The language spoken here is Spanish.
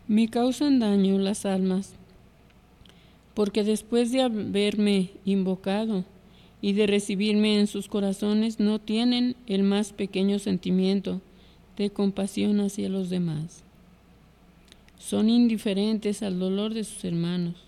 Me causan daño las almas, porque después de haberme invocado y de recibirme en sus corazones, no tienen el más pequeño sentimiento de compasión hacia los demás. Son indiferentes al dolor de sus hermanos.